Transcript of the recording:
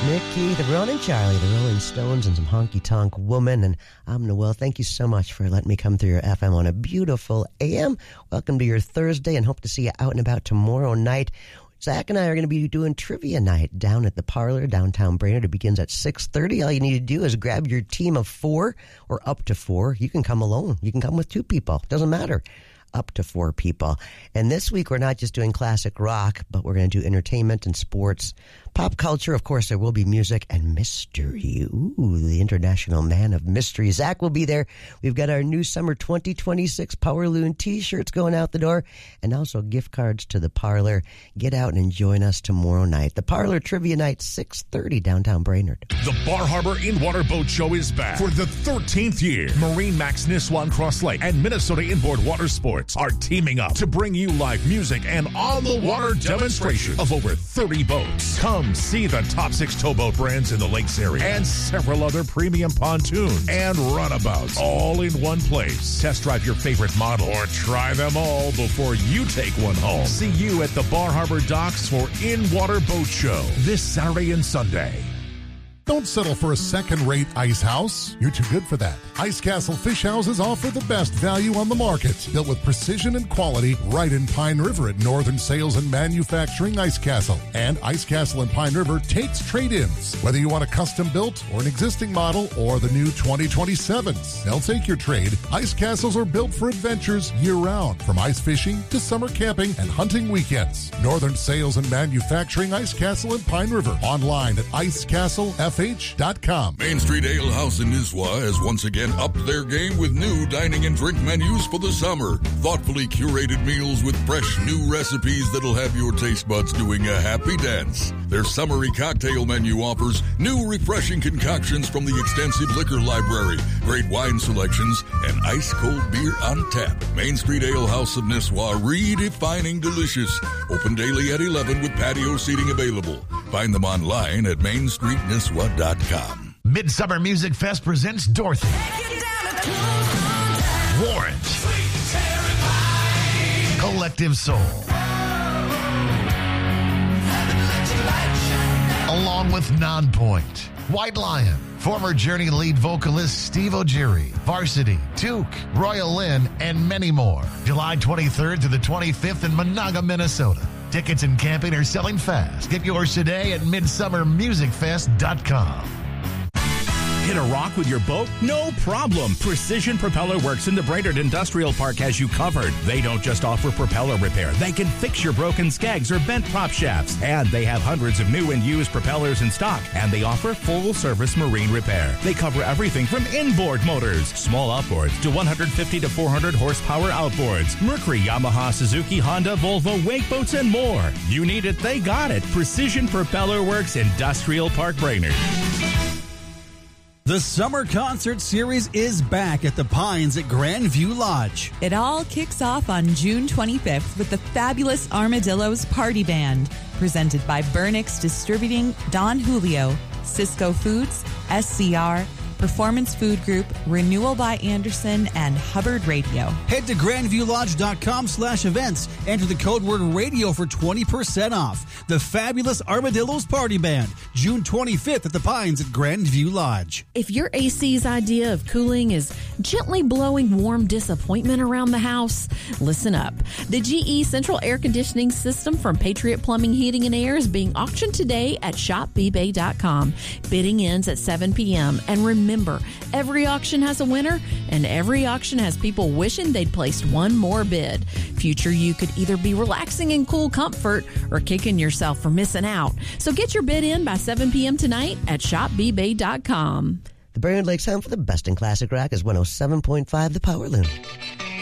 Nick Keith, Ron and Charlie, the Rolling Stones, and some honky-tonk woman. And I'm Noel. Thank you so much for letting me come through your FM on a beautiful AM. Welcome to your Thursday, and hope to see you out and about tomorrow night. Zach and I are going to be doing trivia night down at the Parlor, downtown Brainerd. It begins at 6:30. All you need to do is grab your team of 4 or up to 4. You can come alone. You can come with 2 people. Doesn't matter. Up to 4 people. And this week, we're not just doing classic rock, but we're going to do entertainment and sports, pop culture. Of course, there will be music and mystery. Ooh, the international man of mystery. Zach will be there. We've got our new summer 2026 Power Loon t-shirts going out the door, and also gift cards to the Parlor. Get out and join us tomorrow night. The Parlor Trivia Night, 6:30, downtown Brainerd. The Bar Harbor In-Water Boat Show is back for the 13th year. Marine Max Nisswa and Cross Lake and Minnesota Inboard Water Sports are teaming up to bring you live music and on-the-water demonstration of over 30 boats. Come see the top 6 towboat brands in the lakes area and several other premium pontoon and runabouts all in one place. Test drive your favorite model or try them all before you take one home. See you at the Bar Harbor Docks for In-Water Boat Show this Saturday and Sunday. Don't settle for a second-rate ice house. You're too good for that. Ice Castle Fish Houses offer the best value on the market. Built with precision and quality right in Pine River at Northern Sales and Manufacturing Ice Castle. And Ice Castle in Pine River takes trade-ins. Whether you want a custom-built or an existing model or the new 2027s, they'll take your trade. Ice Castles are built for adventures year-round, from ice fishing to summer camping and hunting weekends. Northern Sales and Manufacturing Ice Castle in Pine River. Online at icecastlefh.com. Main Street Ale House in Nisswa has once again upped their game with new dining and drink menus for the summer. Thoughtfully curated meals with fresh new recipes that'll have your taste buds doing a happy dance. Their summery cocktail menu offers new refreshing concoctions from the extensive liquor library, great wine selections, and ice-cold beer on tap. Main Street Ale House of Nisswa, redefining delicious. Open daily at 11 with patio seating available. Find them online at mainstreetnisswa.com. Midsummer Music Fest presents Dorothy, Warrant, Collective Soul, along with Nonpoint, White Lion, former Journey lead vocalist Steve O'Geary, Varsity, Took, Royal Lynn, and many more. July 23rd to the 25th in Monaga, Minnesota. Tickets and camping are selling fast. Get yours today at midsummermusicfest.com. Hit a rock with your boat? No problem. Precision Propeller Works in the Brainerd Industrial Park has you covered. They don't just offer propeller repair. They can fix your broken skegs or bent prop shafts. And they have hundreds of new and used propellers in stock. And they offer full-service marine repair. They cover everything from inboard motors, small outboards, to 150 to 400 horsepower outboards. Mercury, Yamaha, Suzuki, Honda, Volvo, wake boats, and more. You need it, they got it. Precision Propeller Works, Industrial Park, Brainerd. The Summer Concert Series is back at the Pines at Grandview Lodge. It all kicks off on June 25th with the fabulous Armadillos Party Band, presented by Burnix Distributing, Don Julio, Cisco Foods, SCR, Performance Food Group, Renewal by Anderson, and Hubbard Radio. Head to grandviewlodge.com/events. Enter the code word radio for 20% off. The fabulous Armadillos Party Band, June 25th at the Pines at Grandview Lodge. If your AC's idea of cooling is gently blowing warm disappointment around the house, listen up. The GE Central Air Conditioning System from Patriot Plumbing, Heating, and Air is being auctioned today at shopbbay.com. Bidding ends at 7 p.m. And remember, every auction has a winner, and every auction has people wishing they'd placed one more bid. Future you could either be relaxing in cool comfort or kicking yourself for missing out. So get your bid in by 7 p.m. tonight at shopbbay.com. The Brainerd Lakes home for the best in classic rock is 107.5 The Power Loon.